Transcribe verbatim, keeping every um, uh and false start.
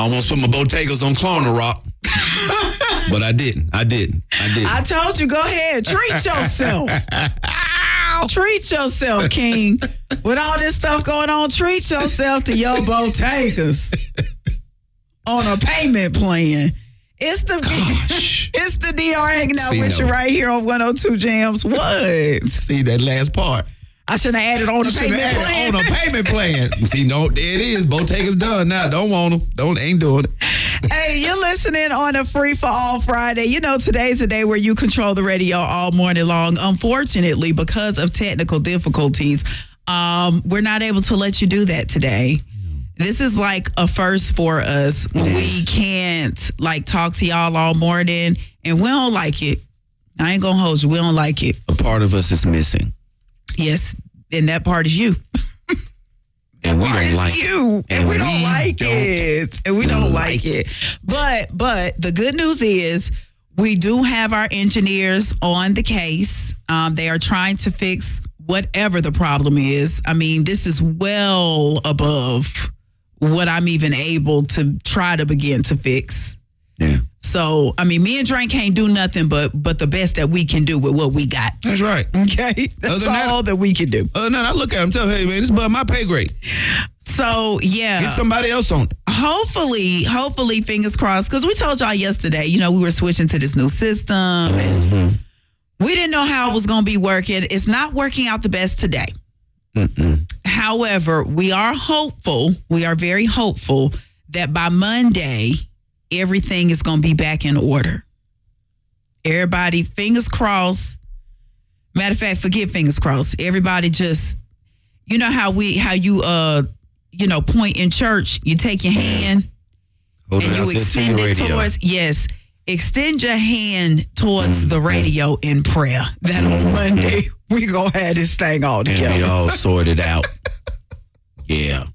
I almost put my Bottegas on Corner Rock. But I didn't. I didn't. I didn't. I told you, go ahead. Treat yourself. Treat yourself, King. With all this stuff going on, treat yourself to your Bottegas on a payment plan. It's the Gosh. It's the D R hanging out See, with no. you right here on one oh two Jams. What? See that last part. I should have added on a payment plan. On a payment plan. See, no, there it is. Bottega's done now. Don't want them. Don't ain't doing it. Hey, you're listening on a Free for All Friday. You know, today's the day where you control the radio all morning long. Unfortunately, because of technical difficulties, um, we're not able to let you do that today. This is like a first for us. Yes. We can't like talk to y'all all morning, and we don't like it. I ain't gonna hold you. We don't like it. A part of us is missing. Yes, and that part is you. And we don't like you, it. And we don't like it. And we don't like it. But but the good news is we do have our engineers on the case. Um, they are trying to fix whatever the problem is. I mean, this is well above what I'm even able to try to begin to fix. Yeah. So, I mean, me and Drake can't do nothing but but the best that we can do with what we got. That's right. Okay? That's all that, that we can do. Other than that, I look at him and tell him, hey, man, this is above my pay grade. So, yeah. Get somebody else on it. Hopefully, hopefully, fingers crossed, because we told y'all yesterday, you know, we were switching to this new system, and mm-hmm. we didn't know how it was going to be working. It's not working out the best today. Mm-mm. However, we are hopeful, we are very hopeful that by Monday, everything is going to be back in order. Everybody, fingers crossed. Matter of fact, forget fingers crossed. Everybody just, you know how we, how you, uh, you know, point in church. You take your hand Hold and you extend it radio. towards, yes, extend your hand towards mm-hmm. the radio in prayer. That mm-hmm. on Monday, we going to have this thing all together. And we all sorted out. Yeah.